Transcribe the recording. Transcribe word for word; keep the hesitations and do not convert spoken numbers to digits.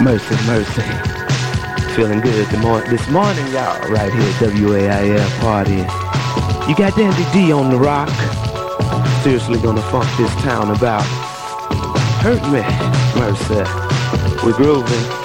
Mercy, mercy. Feeling good the mor- this morning, y'all, right here at W A I L party. You got Dandy D on the rock. Seriously gonna funk this town about. Hurt me, mercy. We're grooving.